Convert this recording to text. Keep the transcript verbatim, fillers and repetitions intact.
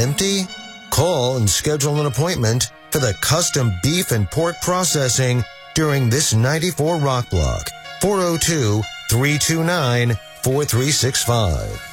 Empty? Call and schedule an appointment for the custom beef and pork processing during this ninety-four Rock Block. four oh two, three two nine, four three six five.